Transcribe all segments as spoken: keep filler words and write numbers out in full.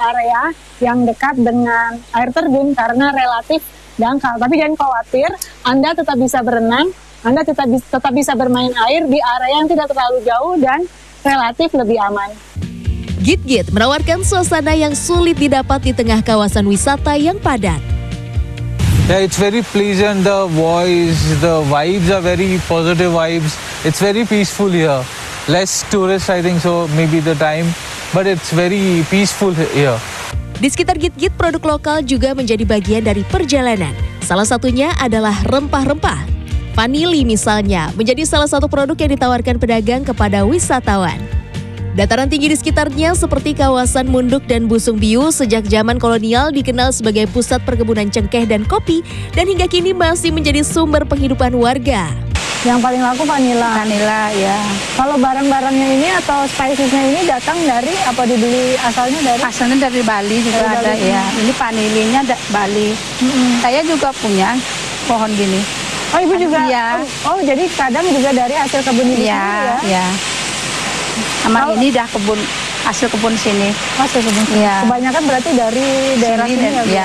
area yang dekat dengan air terjun karena relatif dangkal. Tapi jangan khawatir, Anda tetap bisa berenang, Anda tetap, tetap bisa bermain air di area yang tidak terlalu jauh dan relatif lebih aman. Git-Git menawarkan suasana yang sulit didapat di tengah kawasan wisata yang padat. Yeah, it's very pleasant, the voice, the vibes are very positive vibes. It's very peaceful here. Less tourists, I think so, maybe the time, but it's very peaceful here. Di sekitar Git-Git, produk lokal juga menjadi bagian dari perjalanan. Salah satunya adalah rempah-rempah. Vanili misalnya, menjadi salah satu produk yang ditawarkan pedagang kepada wisatawan. Dataran tinggi di sekitarnya seperti kawasan Munduk dan Busung Biu sejak zaman kolonial dikenal sebagai pusat perkebunan cengkeh dan kopi dan hingga kini masih menjadi sumber penghidupan warga. Yang paling laku vanila. Vanila, ya. Kalau barang-barangnya ini atau spicesnya ini datang dari apa dibeli asalnya dari? Asalnya dari Bali juga dari ada, Bali. ya. Ini vanilinya da Bali. Mm-hmm. Saya juga punya pohon gini. Oh, Ibu juga? Iya. Oh, jadi kadang juga dari hasil kebun ini ya, ya? Iya. Sama Kalo, ini dah kebun, hasil kebun sini. Hasil kebun sini. Ya. Kebanyakan berarti dari daerah sini, sini dan,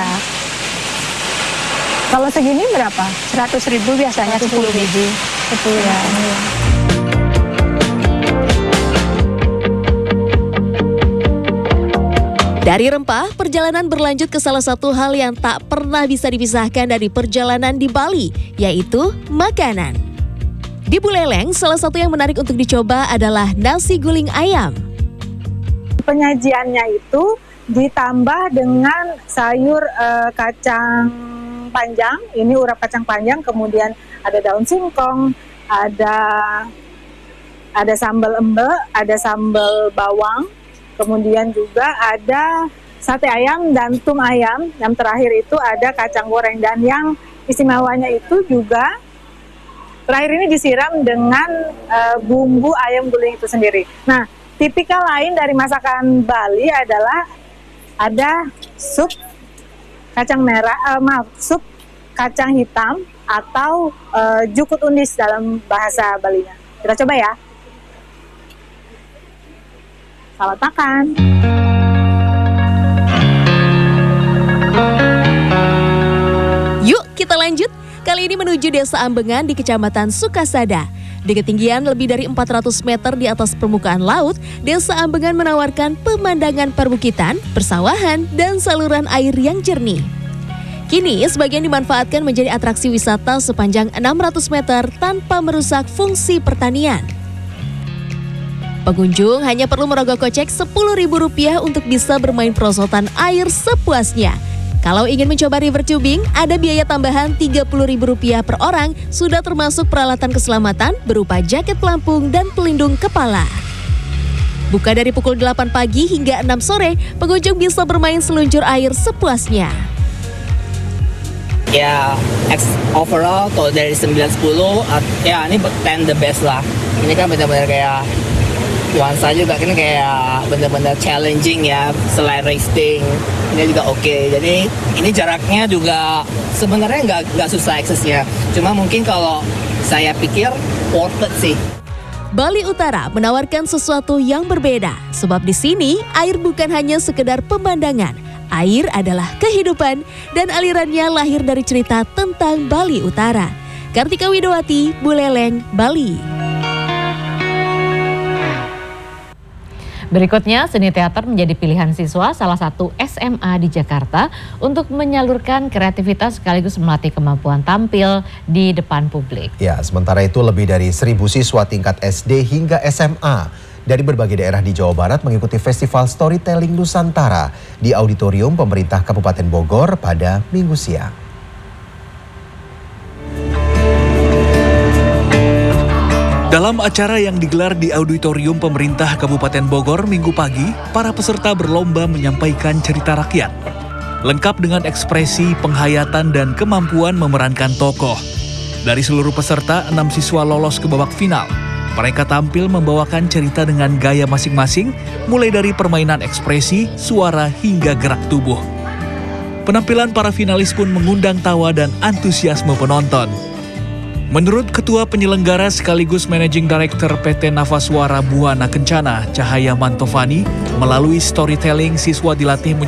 ya? ya. Kalau segini berapa? seratus ribu biasanya, sepuluh biji. sepuluh ya. Ya. Dari rempah, perjalanan berlanjut ke salah satu hal yang tak pernah bisa dipisahkan dari perjalanan di Bali, yaitu makanan. Di Buleleng, salah satu yang menarik untuk dicoba adalah nasi guling ayam. Penyajiannya itu ditambah dengan sayur uh, kacang panjang, ini urap kacang panjang, kemudian ada daun singkong, ada ada sambal embe, ada sambal bawang, kemudian juga ada sate ayam dan tum ayam, yang terakhir itu ada kacang goreng, dan yang istimewanya itu juga terakhir ini disiram dengan uh, bumbu ayam guling itu sendiri. Nah, tipikal lain dari masakan Bali adalah ada sup kacang merah, uh, maaf, sup kacang hitam atau uh, jukut undis dalam bahasa Balinya. Kita coba ya. Selamat makan. Yuk kita lanjut. Kali ini menuju Desa Ambengan di Kecamatan Sukasada. Di ketinggian lebih dari empat ratus meter di atas permukaan laut, Desa Ambengan menawarkan pemandangan perbukitan, persawahan, dan saluran air yang jernih. Kini, sebagian dimanfaatkan menjadi atraksi wisata sepanjang enam ratus meter tanpa merusak fungsi pertanian. Pengunjung hanya perlu merogoh kocek sepuluh ribu rupiah untuk bisa bermain perosotan air sepuasnya. Kalau ingin mencoba river tubing, ada biaya tambahan tiga puluh ribu rupiah per orang, sudah termasuk peralatan keselamatan berupa jaket pelampung dan pelindung kepala. Buka dari pukul delapan pagi hingga enam sore, pengunjung bisa bermain seluncur air sepuasnya. Ya, overall kalau dari sembilan sepuluh, ya ini sepuluh the best lah. Ini kan benar-benar kayak nuansa juga kan kayak benar-benar challenging ya, selain racing ini juga oke okay. Jadi ini jaraknya juga sebenarnya nggak nggak susah aksesnya, cuma mungkin kalau saya pikir worth it sih. Bali Utara menawarkan sesuatu yang berbeda, sebab di sini air bukan hanya sekedar pemandangan, air adalah kehidupan dan alirannya lahir dari cerita tentang Bali Utara. Kartika Widowati, Buleleng, Bali. Berikutnya, seni teater menjadi pilihan siswa salah satu S M A di Jakarta untuk menyalurkan kreativitas sekaligus melatih kemampuan tampil di depan publik. Ya, sementara itu lebih dari seribu siswa tingkat S D hingga S M A dari berbagai daerah di Jawa Barat mengikuti Festival Storytelling Nusantara di Auditorium Pemerintah Kabupaten Bogor pada Minggu siang. Dalam acara yang digelar di Auditorium Pemerintah Kabupaten Bogor Minggu pagi, para peserta berlomba menyampaikan cerita rakyat. Lengkap dengan ekspresi, penghayatan, dan kemampuan memerankan tokoh. Dari seluruh peserta, enam siswa lolos ke babak final. Mereka tampil membawakan cerita dengan gaya masing-masing, mulai dari permainan ekspresi, suara, hingga gerak tubuh. Penampilan para finalis pun mengundang tawa dan antusiasme penonton. Menurut Ketua Penyelenggara sekaligus Managing Director P T Nafaswara Buana Kencana, Cahaya Mantovani, melalui storytelling siswa dilatih